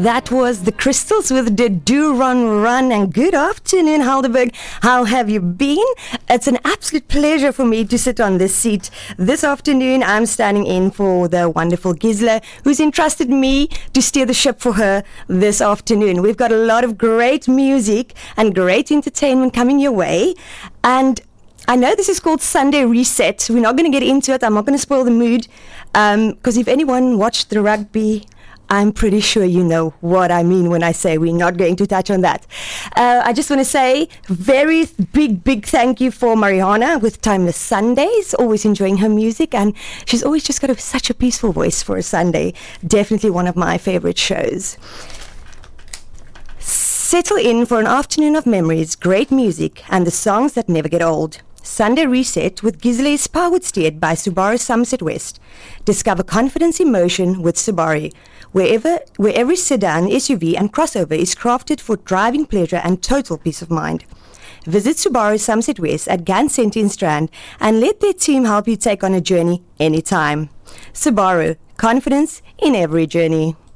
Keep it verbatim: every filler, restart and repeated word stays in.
That was the Crystals with the Do Run Run. And good afternoon, Helderberg. How have you been? It's an absolute pleasure for me to sit on this seat. This afternoon, I'm standing in for the wonderful Gisela, who's entrusted me to steer the ship for her this afternoon. We've got a lot of great music and great entertainment coming your way. And I know this is called Sunday Reset. We're not going to get into it. I'm not going to spoil the mood. Because um, if anyone watched the rugby, I'm pretty sure you know what I mean when I say we're not going to touch on that. Uh, I just want to say very big, big thank you for Mariana with Timeless Sundays. Always enjoying her music, and she's always just got a, such a peaceful voice for a Sunday. Definitely one of my favorite shows. Settle in for an afternoon of memories, great music, and the songs that never get old. Sunday Reset with Gisela is powered steered by Subaru Somerset West. Discover confidence in motion with Subaru. Wherever, where every sedan, S U V and crossover is crafted for driving pleasure and total peace of mind. Visit Subaru Somerset West at Gant Centre in Strand and let their team help you take on a journey anytime. Subaru, confidence in every journey.